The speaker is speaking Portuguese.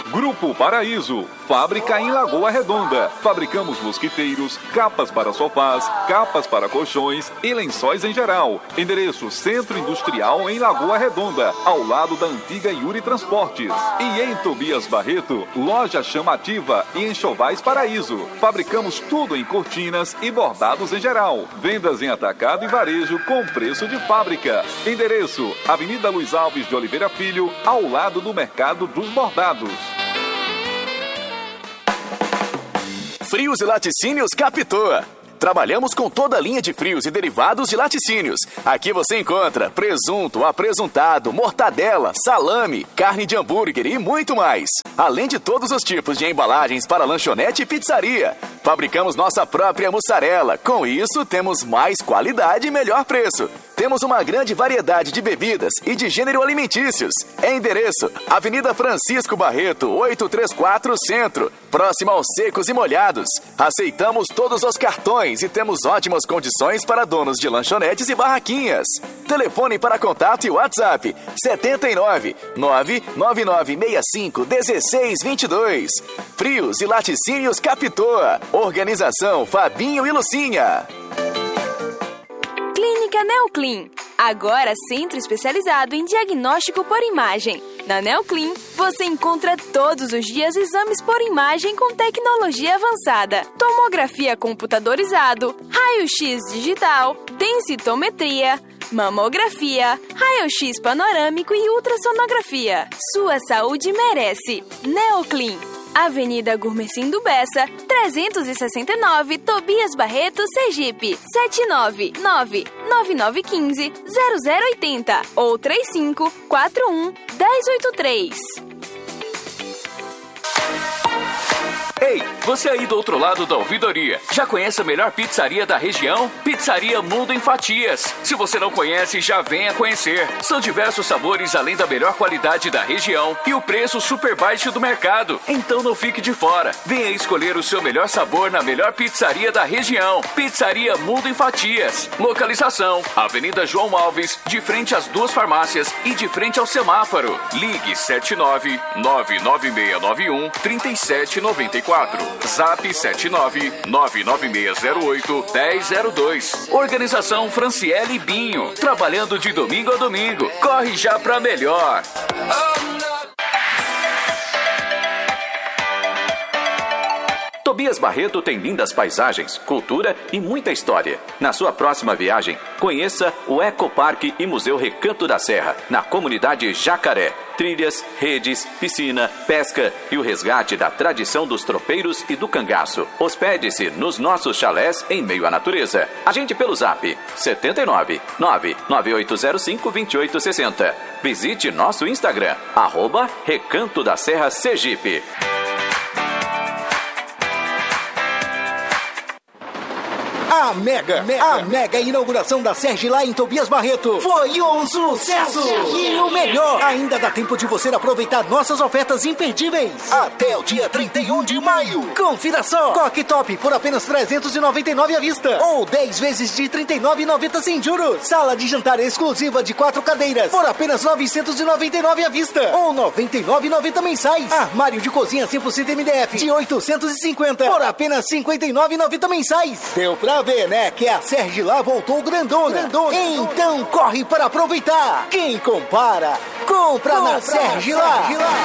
Grupo Paraíso, fábrica em Lagoa Redonda. Fabricamos mosquiteiros, capas para sofás, capas para colchões e lençóis em geral. Endereço Centro Industrial em Lagoa Redonda, ao lado da antiga Yuri Transportes. E em Tobias Barreto, loja chamativa e enxovais Paraíso. Fabricamos tudo em cortinas e bordados em geral. Vendas em atacado e varejo com preço de fábrica. Endereço Avenida Luiz Alves de Oliveira Filho, ao lado do Mercado dos Bordados. Frios e Laticínios Capitoa. Trabalhamos com toda a linha de frios e derivados de laticínios. Aqui você encontra presunto, apresuntado, mortadela, salame, carne de hambúrguer e muito mais. Além de todos os tipos de embalagens para lanchonete e pizzaria. Fabricamos nossa própria mussarela. Com isso, temos mais qualidade e melhor preço. Temos uma grande variedade de bebidas e de gênero alimentícios. Endereço: Avenida Francisco Barreto, 834 Centro, próximo aos Secos e Molhados. Aceitamos todos os cartões e temos ótimas condições para donos de lanchonetes e barraquinhas. Telefone para contato e WhatsApp: 79 99965 1622. Frios e Laticínios Capitoa. Organização Fabinho e Lucinha. Clínica Neoclin, agora centro especializado em diagnóstico por imagem. Na Neoclin, você encontra todos os dias exames por imagem com tecnologia avançada, tomografia computadorizado, raio-x digital, densitometria, mamografia, raio-x panorâmico e ultrassonografia. Sua saúde merece. Neoclin. Avenida Gurmercindo Bessa, 369, Tobias Barreto, Sergipe, 799-9915-0080 ou 3541-1083. Ei, você aí do outro lado da ouvidoria, já conhece a melhor pizzaria da região? Pizzaria Mundo em Fatias. Se você não conhece, já venha conhecer. São diversos sabores além da melhor qualidade da região e o preço super baixo do mercado. Então não fique de fora. Venha escolher o seu melhor sabor na melhor pizzaria da região. Pizzaria Mundo em Fatias. Localização: Avenida João Alves, de frente às duas farmácias e de frente ao semáforo. Ligue 79-99691-3794. Zap 79-99608-1002. Organização Franciele Binho. Trabalhando de domingo a domingo. Corre já pra melhor. Tobias Barreto tem lindas paisagens, cultura e muita história. Na sua próxima viagem, conheça o Ecoparque e Museu Recanto da Serra, na comunidade Jacaré. Trilhas, redes, piscina, pesca e o resgate da tradição dos tropeiros e do cangaço. Hospede-se nos nossos chalés em meio à natureza. Agende pelo Zap 79-99805-2860. Visite nosso Instagram, @Recanto da Serra Sergipe. A mega inauguração da Sergilá em Tobias Barreto foi um sucesso! E o melhor, ainda dá tempo de você aproveitar nossas ofertas imperdíveis até o dia 31 de maio. Confira só: Coque Top por apenas R$399 à vista ou 10 vezes de R$39,90 sem juros. Sala de jantar exclusiva de 4 cadeiras por apenas R$999 à vista ou R$99,90 mensais. Armário de cozinha 100% MDF de R$850 por apenas R$59,90 mensais. Deu pra ver, né? Que a Sergilá voltou grandona. Então corre para aproveitar. Quem compara, compra na Sergilá.